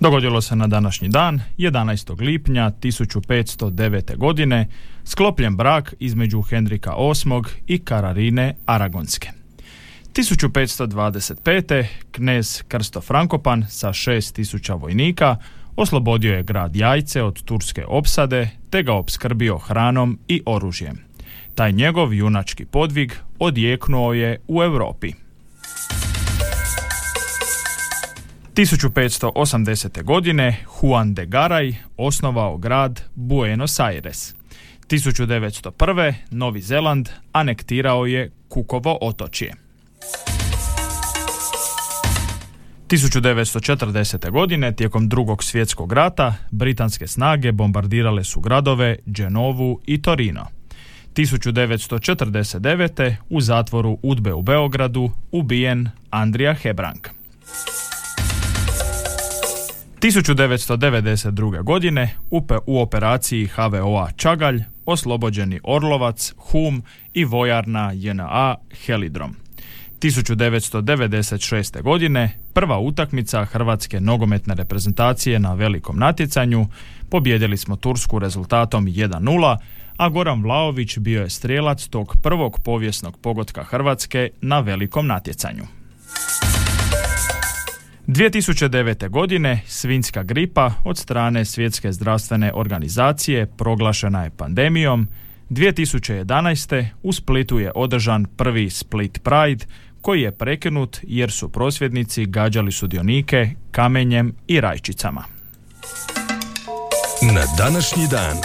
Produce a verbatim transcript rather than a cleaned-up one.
Dogodilo se na današnji dan, jedanaestog lipnja tisuću petsto devete. godine, sklopljen brak između Henrika osmog i Katarine Aragonske. tisuću petsto dvadeset pete. knez Krsto Frankopan sa šest tisuća vojnika oslobodio je grad Jajce od turske opsade te ga opskrbio hranom i oružjem. Taj njegov junački podvig odjeknuo je u Europi. tisuću petsto osamdesete. godine Juan de Garay osnovao grad Buenos Aires. tisuću devetsto prve. Novi Zeland anektirao je Cookovo otočje. tisuću devetsto četrdesete. godine tijekom Drugog svjetskog rata britanske snage bombardirale su gradove Genovu i Torino. tisuću devetsto četrdeset devete. u zatvoru Udbe u Beogradu ubijen Andrija Hebrang. tisuću devetsto devedeset druge. godine u operaciji H V O-a Čagalj oslobođeni Orlovac, Hum i vojarna J N A Helidrom. tisuću devetsto devedeset šeste. godine prva utakmica hrvatske nogometne reprezentacije na velikom natjecanju, pobijedili smo Tursku rezultatom jedan nula, a Goran Vlaović bio je strijelac tog prvog povijesnog pogotka Hrvatske na velikom natjecanju. dvije tisuće devete. godine svinjska gripa od strane Svjetske zdravstvene organizacije proglašena je pandemijom. dvije tisuće jedanaeste. u Splitu je održan prvi Split Pride koji je prekinut jer su prosvjednici gađali sudionike kamenjem i rajčicama. Na današnji dan